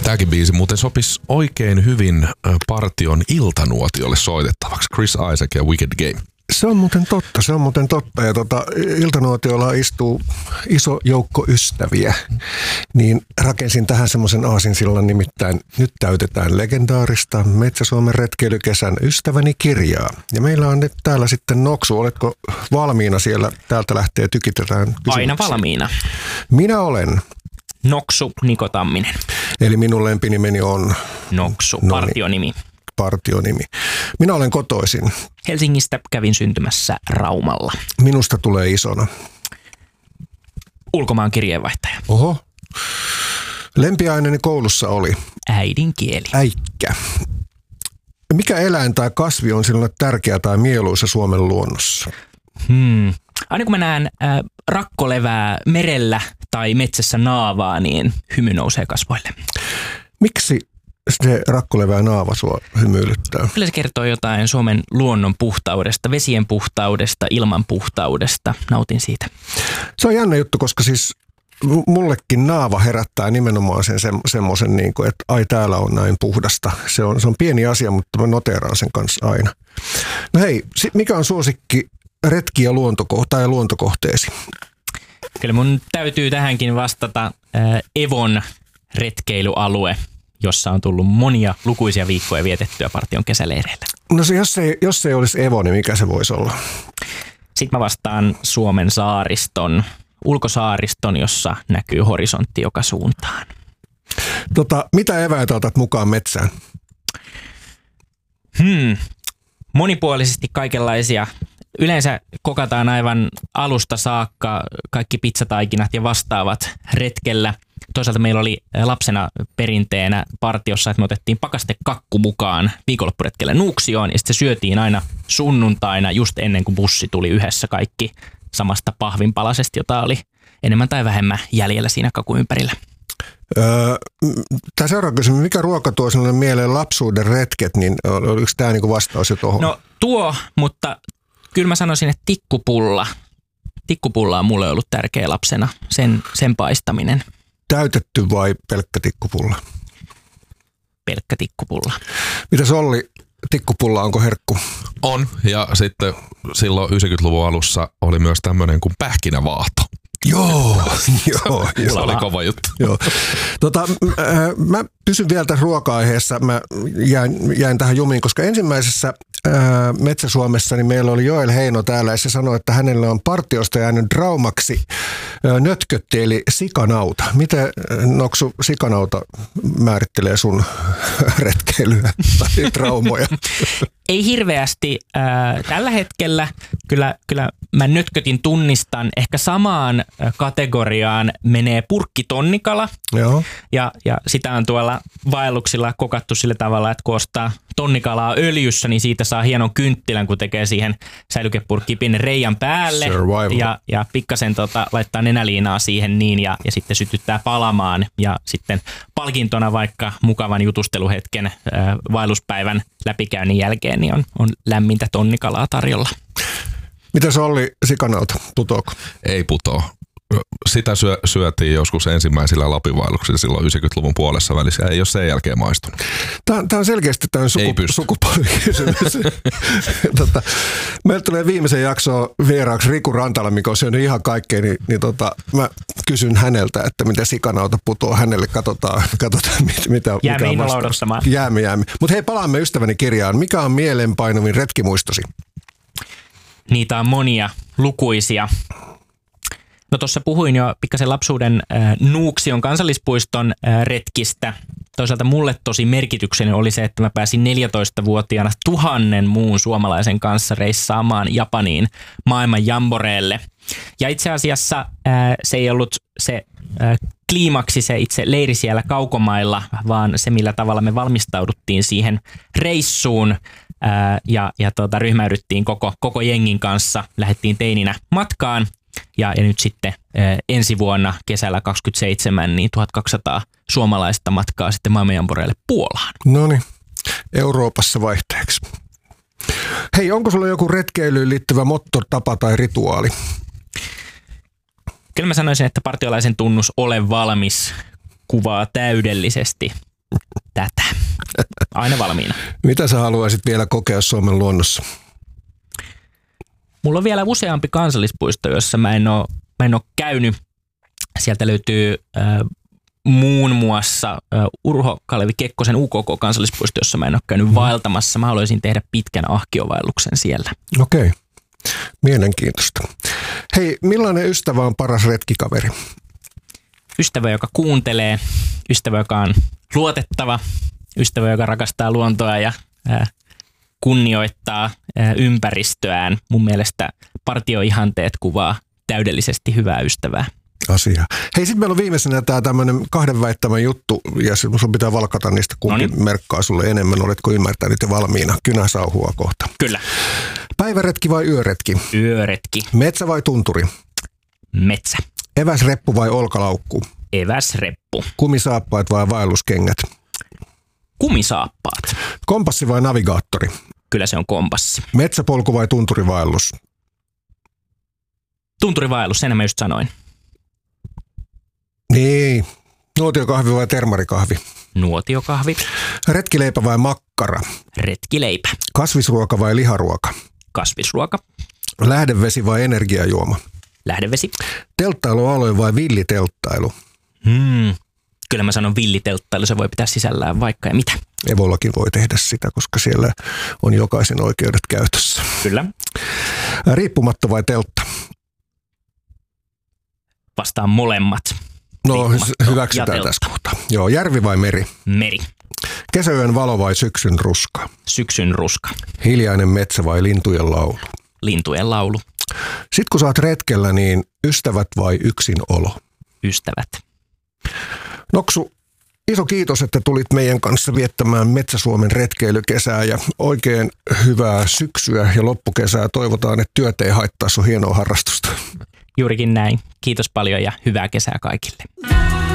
Tämäkin biisi muuten sopisi oikein hyvin Partion iltanuotiolle soitettavaksi. Chris Isaak ja Wicked Game. Se on muuten totta. Ja iltanuotiolla istuu iso joukko ystäviä. Niin rakensin tähän semmoisen aasinsillan, nimittäin nyt täytetään legendaarista Metsä-Suomen retkeilykesän Ystäväni kirjaa. Ja meillä on nyt täällä sitten Noksu. Oletko valmiina siellä? Täältä lähtee tykitetään kysymyksiä. Aina valmiina. Minä olen Noksu Niko Tamminen. Eli minun lempinimeni on Noksu, partionimi. Partionimi. Minä olen kotoisin. Helsingistä kävin syntymässä Raumalla. Minusta tulee isona. Ulkomaan kirjeenvaihtaja. Oho. Lempiaineeni koulussa oli? Äidinkieli. Äikkä. Mikä eläin tai kasvi on sinulle tärkeä tai mieluisa Suomen luonnossa? Aina kun mä näen rakkolevää merellä tai metsässä naavaa, niin hymy nousee kasvoille. Miksi se rakkolevää naava sua hymyilyttää? Kyllä se kertoo jotain Suomen luonnon puhtaudesta, vesien puhtaudesta, ilman puhtaudesta. Nautin siitä. Se on jännä juttu, koska siis mullekin naava herättää nimenomaan sen semmoisen, niin kuin, että ai täällä on näin puhdasta. Se on pieni asia, mutta mä noteeraan sen kanssa aina. No hei, mikä on suosikki retki- ja luontokohteesi? Kyllä mun täytyy tähänkin vastata Evon retkeilyalue, jossa on tullut monia lukuisia viikkoja vietettyä Partion kesäleireillä. No se, jos ei olisi Evo, niin mikä se voisi olla? Sitten mä vastaan Suomen saariston, ulkosaariston, jossa näkyy horisontti joka suuntaan. Mitä eväitä otat mukaan metsään? Monipuolisesti kaikenlaisia. Yleensä kokataan aivan alusta saakka kaikki pizzataikinat ja vastaavat retkellä. Toisaalta meillä oli lapsena perinteenä partiossa, että me otettiin pakastekakku mukaan viikonloppuretkelle Nuuksioon ja sitten se syötiin aina sunnuntaina just ennen kuin bussi tuli yhdessä kaikki samasta pahvinpalasesta, jota oli enemmän tai vähemmän jäljellä siinä kakun ympärillä. Tämä seuraava kysymys, mikä ruoka tuo sinulle mieleen lapsuuden retket, niin oliko tämä niinku vastaus jo tuohon? No tuo, mutta kyllä mä sanoisin, että tikkupulla. Tikkupulla on mulle ollut tärkeä lapsena, sen paistaminen. Täytetty vai pelkkä tikkupulla? Pelkkä tikkupulla. Mitäs Olli, tikkupulla onko herkku? On, ja sitten silloin 90-luvun alussa oli myös tämmöinen kuin pähkinävaahto. Joo. Se oli kova juttu. Joo. Mä pysyn vielä tässä ruoka-aiheessa. Mä jäin tähän jumiin, koska ensimmäisessä Metsä-Suomessa niin meillä oli Joel Heino täällä ja se sanoi, että hänelle on partiosta jäänyt traumaksi nötkötti eli sikanauta. Miten Noksu sikanauta määrittelee sun retkeilyä tai traumoja? Ei hirveästi. Tällä hetkellä kyllä mä nötkötin tunnistan. Ehkä samaan kategoriaan menee purkkitonnikala. Joo. Ja sitä on tuolla vaelluksilla kokattu sillä tavalla, että kun ostaa tonnikalaa öljyssä, niin siitä saa hienon kynttilän, kun tekee siihen säilykepurkkiin pienen reiän päälle. Ja pikkasen laittaa nenäliinaa siihen niin ja sitten sytyttää palamaan. Ja sitten palkintona vaikka mukavan jutusteluhetken vaelluspäivän läpikäynnin jälkeen niin on lämmintä tonnikalaa tarjolla. Mitä se oli sikanauta? Putoako? Ei putoo. Sitä syötiin joskus ensimmäisillä Lapinvaelluksilla silloin 90-luvun puolessa välissä. Ei ole sen jälkeen maistunut. Tämä on selkeästi tämän sukupolvikysymys. Meillä tulee viimeisen jaksoon vieraaksi Riku Rantala, mikä on syönyt ihan kaikkea, niin mä kysyn häneltä, että miten sikanauta putoo hänelle. Katsotaan mitä jäämme innolla odottamaan. Jäämme. Mutta hei, palaamme Ystäväni kirjaan. Mikä on mieleenpainuvin retkimuistosi? Niitä on monia, lukuisia. No tuossa puhuin jo pikkasen lapsuuden Nuuksion kansallispuiston retkistä. Toisaalta mulle tosi merkityksellinen oli se, että mä pääsin 14-vuotiaana 1000 muun suomalaisen kanssa reissaamaan Japaniin maailman jamboreelle. Ja itse asiassa se ei ollut se kliimaksi se itse leiri siellä kaukomailla, vaan se millä tavalla me valmistauduttiin siihen reissuun. Ja ryhmäydyttiin koko jengin kanssa, lähdettiin teininä matkaan ja nyt sitten ensi vuonna kesällä 27 niin 1200 suomalaista matkaa sitten maailmanjamboreille Puolaan. Noniin, Euroopassa vaihteeksi. Hei, onko sulla joku retkeilyyn liittyvä motto, tapa tai rituaali? Kyllä mä sanoisin, että partiolaisen tunnus ole valmis kuvaa täydellisesti tätä. Aina valmiina. Mitä sä haluaisit vielä kokea Suomen luonnossa? Mulla on vielä useampi kansallispuisto, jossa mä en ole käynyt. Sieltä löytyy muun muassa Urho Kalevi Kekkosen UKK-kansallispuisto, jossa mä en ole käynyt vaeltamassa. Mä haluaisin tehdä pitkän ahkiovaelluksen siellä. Okei. Mielenkiintoista. Hei, millainen ystävä on paras retkikaveri? Ystävä, joka kuuntelee, ystävä, joka on luotettava, ystävä, joka rakastaa luontoa ja kunnioittaa ympäristöään. Mun mielestä partioihanteet kuvaa täydellisesti hyvää ystävää. Asia. Hei, sitten meillä on viimeisenä tämä tämmöinen kahden väittämän juttu, ja sun pitää valkata niistä, kumpi merkkaa sulle enemmän. Oletko ymmärtänyt ja valmiina? Kynä sauhua kohta. Kyllä. Päiväretki vai yöretki? Yöretki. Metsä vai tunturi? Metsä. Eväsreppu vai olkalaukku? Eväsreppu. Kumisaappaat vai vaelluskengät? Kumisaappaat. Kompassi vai navigaattori? Kyllä se on kompassi. Metsäpolku vai tunturivaellus? Tunturivaellus, sen mä just sanoin. Niin. Nuotiokahvi vai termarikahvi? Nuotiokahvi. Retkileipä vai makkara? Retkileipä. Kasvisruoka vai liharuoka? Kasvisruoka. Lähdevesi vai energiajuoma? Lähdevesi. Telttailualue vai villitelttailu? Kyllä mä sanon villitelttailu, se voi pitää sisällään vaikka ja mitä. Evolakin voi tehdä sitä, koska siellä on jokaisen oikeudet käytössä. Kyllä. Riippumatto vai teltta? Vastaan molemmat. No hyväksytään tässä kohtaa. Joo, järvi vai meri? Meri. Kesäyön valo vai syksyn ruska? Syksyn ruska. Hiljainen metsä vai lintujen laulu? Lintujen laulu. Sitten kun sä oot retkellä, niin ystävät vai yksinolo? Ystävät. Noksu, iso kiitos, että tulit meidän kanssa viettämään Metsä-Suomen retkeilykesää ja oikein hyvää syksyä ja loppukesää. Toivotaan, että työt ei haittaa sun hienoa harrastusta. Juurikin näin. Kiitos paljon ja hyvää kesää kaikille.